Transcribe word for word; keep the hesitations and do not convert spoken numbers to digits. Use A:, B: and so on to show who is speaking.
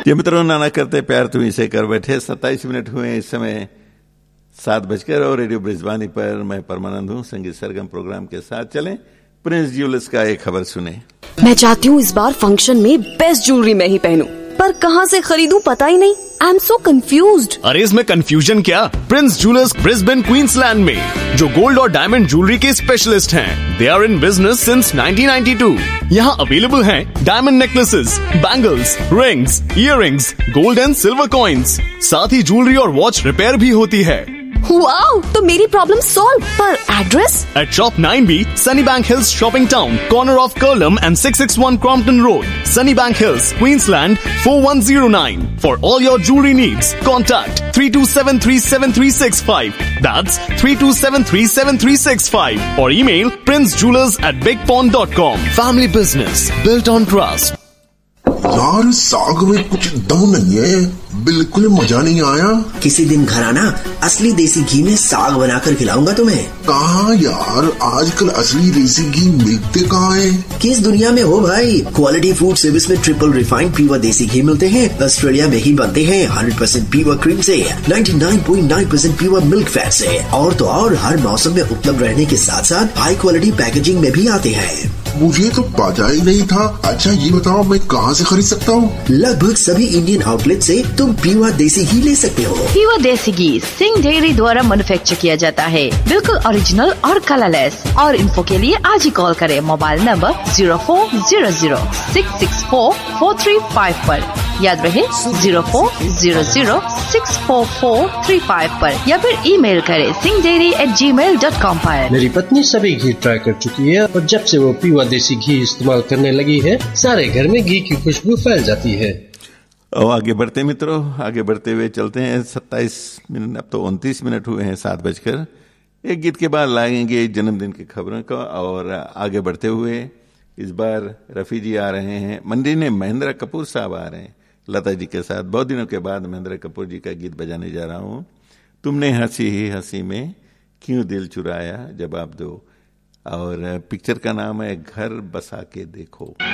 A: ये मित्रों, नाना करते प्यार तुम इसे कर बैठे। सत्ताईस मिनट हुए इस समय सात बजकर और रेडियो ब्रिजवानी पर मैं परमानंद हूँ संगीत सरगम प्रोग्राम के साथ। चलें प्रिंस ज्वेलर्स का एक खबर सुने।
B: मैं चाहती हूँ इस बार फंक्शन में बेस्ट ज्वेलरी मैं ही पहनूं, पर कहाँ से खरीदूं पता ही नहीं। I am so confused.
C: अरे इसमें कंफ्यूजन क्या, प्रिंस ज्वेलर्स ब्रिस्बेन क्वींसलैंड में जो गोल्ड और डायमंड ज्वेलरी के स्पेशलिस्ट हैं। They are in business since nineteen ninety two. यहाँ अवेलेबल हैं diamond necklaces, bangles, rings, earrings, gold and silver coins. साथ ही ज्वेलरी और वॉच रिपेयर भी होती है।
B: वाओ, तो मेरी प्रॉब्लम सॉल्व। पर address?
C: At Shop nine B, Sunnybank Hills Shopping Town, corner of Curlum and six six one Crompton Road, Sunnybank Hills, Queensland four one zero nine. For all your jewelry needs, contact three two seven three seven three six five. That's three two seven three seven three six five. Or email princejewelers at bigpond dot com. Family business built on trust.
D: यार साग में कुछ दम नहीं है, बिल्कुल मजा नहीं आया।
E: किसी दिन घर आना, असली देसी घी में साग बनाकर खिलाऊंगा तुम्हें।
D: कहाँ यार, आजकल असली देसी घी मिलते कहाँ है?
E: किस दुनिया में हो भाई। क्वालिटी फूड सर्विस में ट्रिपल रिफाइंड प्योर देसी घी मिलते हैं। ऑस्ट्रेलिया में ही बनते हैं, हंड्रेड परसेंट प्योर क्रीम से, ninety nine point nine percent pure milk fat से। और तो और हर मौसम में उपलब्ध रहने के साथ साथ हाई क्वालिटी पैकेजिंग में भी आते हैं।
D: मुझे तो पता ही नहीं था। अच्छा ये बताओ मैं कहाँ से खरीद सकता हूँ?
E: लगभग सभी इंडियन आउटलेट से तुम प्योर देसी घी ले सकते हो।
F: प्योर देसी घी सिंह डेयरी द्वारा मैन्युफैक्चर किया जाता है, बिल्कुल ओरिजिनल और कलरलेस। और इन्फो के लिए आज ही कॉल करें mobile number zero four zero zero six six four four three five पर। याद रहे zero four zero zero six four four three five पर, या फिर ईमेल करें सिंह डेयरी एट जी मेल डॉट कॉम पर।
G: मेरी पत्नी सभी घी ट्राई कर चुकी है और जब से वो प्योर देसी घी इस्तेमाल करने लगी है, सारे घर में घी की खुशबू फैल जाती है।
A: और आगे बढ़ते मित्रों, आगे बढ़ते हुए चलते हैं। सत्ताईस मिनट, अब तो उनतीस मिनट हुए हैं सात बजकर। एक गीत के बाद लाएंगे जन्मदिन की खबरों का। और आगे बढ़ते हुए इस बार रफी जी आ रहे हैं, मंडी ने महेंद्र कपूर साहब आ रहे हैं लता जी के साथ। बहुत दिनों के बाद महेंद्र कपूर जी का गीत बजाने जा रहा हूँ। तुमने हंसी ही हंसी में क्यों दिल चुराया जवाब दो। और पिक्चर का नाम है घर बसा के देखो।